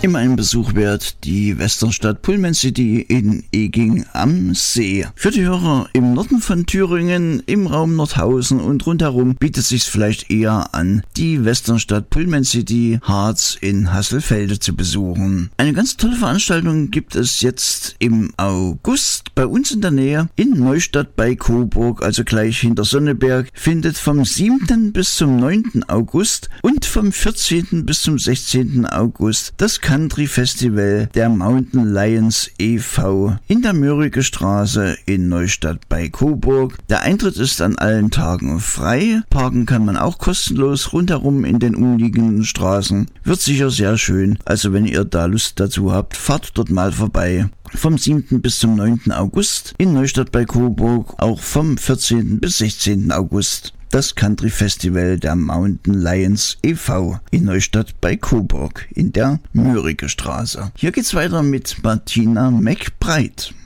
Immer ein Besuch wert, die Westernstadt Pullman City in Eging am See. Für die Hörer im Norden von Thüringen, im Raum Nordhausen und rundherum bietet sich's vielleicht eher an, die Westernstadt Pullman City Harz in Hasselfelde zu besuchen. Eine ganz tolle Veranstaltung gibt es jetzt im August bei uns in der Nähe in Neustadt bei Coburg, also gleich hinter Sonneberg, findet vom 7. bis zum 9. August und vom 14. bis zum 16. August das Country Festival der Mountain Lions e.V. in der Mörike Straße in Neustadt bei Coburg. Der Eintritt ist an allen Tagen frei. Parken kann man auch kostenlos rundherum in den umliegenden Straßen. Wird sicher sehr schön. Also wenn ihr da Lust dazu habt, fahrt dort mal vorbei. Vom 7. bis zum 9. August in Neustadt bei Coburg, auch vom 14. bis 16. August. Das Country Festival der Mountain Lions e.V. in Neustadt bei Coburg in der Mörike Straße. Hier geht's weiter mit Martina McBride.